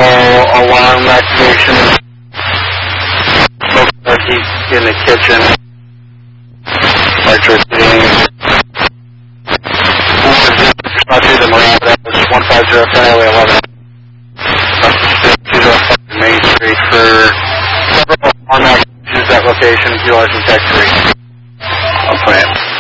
alarm activation. Smoke heat in the kitchen. Electricity. Not through the Marine, that was 150 Highway 11. Main Street for several alarm activations at location, QRS and Tech 3. I'll plan.